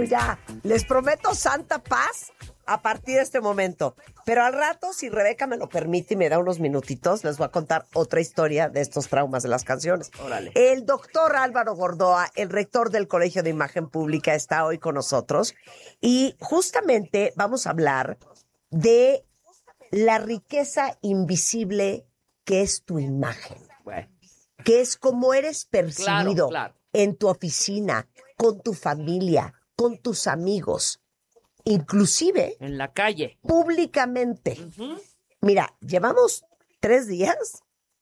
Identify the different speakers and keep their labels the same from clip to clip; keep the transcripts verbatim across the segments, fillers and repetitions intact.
Speaker 1: ya. Les prometo santa paz a partir de este momento. Pero al rato, si Rebeca me lo permite y me da unos minutitos, les voy a contar otra historia de estos traumas de las canciones.
Speaker 2: Órale.
Speaker 1: El doctor Álvaro Gordoa, el rector del Colegio de Imagen Pública, está hoy con nosotros. Y justamente vamos a hablar de la riqueza invisible que es tu imagen.
Speaker 2: Bueno.
Speaker 1: Que es cómo eres percibido
Speaker 2: Claro, claro.
Speaker 1: en tu oficina, con tu familia, con tus amigos, inclusive
Speaker 2: En la calle.
Speaker 1: públicamente.
Speaker 2: Uh-huh.
Speaker 1: Mira, llevamos tres días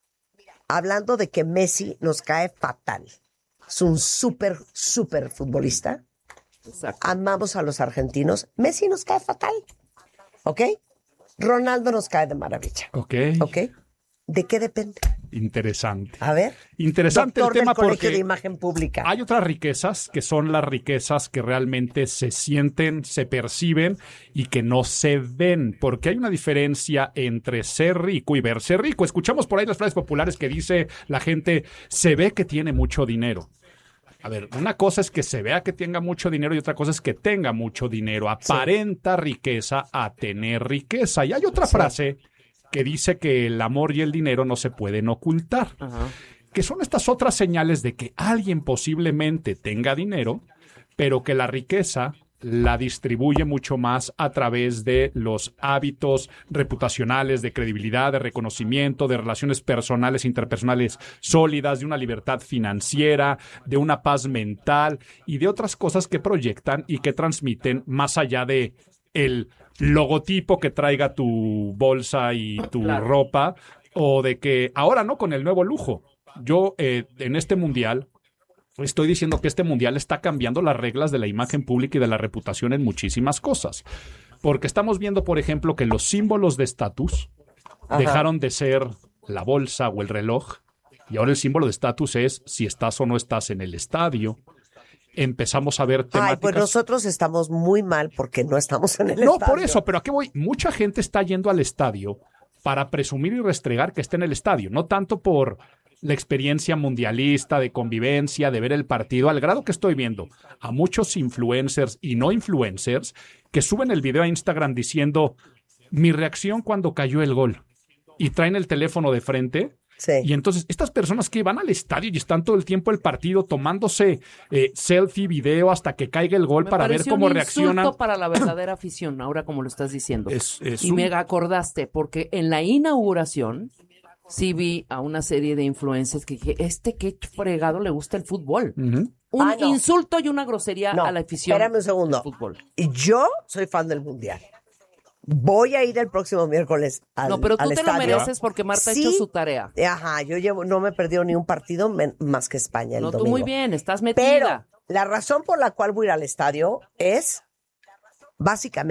Speaker 1: hablando de que Messi nos cae fatal. Es un súper, súper futbolista.
Speaker 2: Exacto.
Speaker 1: Amamos a los argentinos. Messi nos cae fatal. ¿Ok? Ronaldo nos cae de maravilla.
Speaker 3: Ok.
Speaker 1: ¿Ok? ¿De qué depende?
Speaker 3: Interesante.
Speaker 1: A ver.
Speaker 3: Interesante
Speaker 1: Doctor
Speaker 3: el tema
Speaker 1: del Colegio
Speaker 3: porque
Speaker 1: de Imagen Pública.
Speaker 3: hay otras riquezas que son las riquezas que realmente se sienten, se perciben y que no se ven, porque hay una diferencia entre ser rico y verse rico. Escuchamos por ahí las frases populares que dice la gente, se ve que tiene mucho dinero. A ver, una cosa es que se vea que tenga mucho dinero y otra cosa es que tenga mucho dinero. Aparenta riqueza a tener riqueza. Y hay otra
Speaker 1: Sí.
Speaker 3: frase que dice que el amor y el dinero no se pueden ocultar.
Speaker 2: Ajá.
Speaker 3: Que son estas otras señales de que alguien posiblemente tenga dinero, pero que la riqueza la distribuye mucho más a través de los hábitos reputacionales, de credibilidad, de reconocimiento, de relaciones personales, interpersonales sólidas, de una libertad financiera, de una paz mental y de otras cosas que proyectan y que transmiten más allá de el logotipo que traiga tu bolsa y tu
Speaker 2: Claro.
Speaker 3: ropa, o de que ahora no con el nuevo lujo. Yo eh, en este mundial estoy diciendo que este mundial está cambiando las reglas de la imagen pública y de la reputación en muchísimas cosas. Porque estamos viendo, por ejemplo, que los símbolos de estatus
Speaker 1: Ajá.
Speaker 3: dejaron de ser la bolsa o el reloj, y ahora el símbolo de estatus es si estás o no estás en el estadio. Empezamos a ver temáticas...
Speaker 1: Ay, pues nosotros estamos muy mal porque no estamos en el
Speaker 3: No,
Speaker 1: estadio.
Speaker 3: por eso, pero ¿a qué voy? Mucha gente está yendo al estadio para presumir y restregar que está en el estadio, no tanto por la experiencia mundialista, de convivencia, de ver el partido, al grado que estoy viendo a muchos influencers y no influencers que suben el video a Instagram diciendo mi reacción cuando cayó el gol y traen el teléfono de frente.
Speaker 1: Sí.
Speaker 3: Y entonces, estas personas que van al estadio y están todo el tiempo el partido tomándose eh, selfie, video hasta que caiga el gol
Speaker 2: Me
Speaker 3: para ver
Speaker 2: pareció
Speaker 3: cómo
Speaker 2: un
Speaker 3: reaccionan.
Speaker 2: insulto para la verdadera afición, ahora como lo estás diciendo.
Speaker 3: Es, es
Speaker 2: y
Speaker 3: un-
Speaker 2: me acordaste, porque en la inauguración sí vi a una serie de influencers que dije, este qué fregado le gusta el fútbol.
Speaker 3: Ujú.
Speaker 2: Un
Speaker 1: Ah, no.
Speaker 2: insulto y una grosería
Speaker 1: No,
Speaker 2: a la afición
Speaker 1: espérame un segundo.
Speaker 2: del fútbol.
Speaker 1: Y yo soy fan del Mundial. Voy a ir el próximo miércoles al
Speaker 2: No, pero tú
Speaker 1: al
Speaker 2: te
Speaker 1: estadio.
Speaker 2: lo mereces porque Marta
Speaker 1: Sí.
Speaker 2: ha hecho su tarea.
Speaker 1: Ajá, yo llevo, no me he perdido ni un partido men- más que España el
Speaker 2: No, tú
Speaker 1: domingo.
Speaker 2: muy bien, estás
Speaker 1: Pero
Speaker 2: metida.
Speaker 1: la razón por la cual voy a ir al estadio es básicamente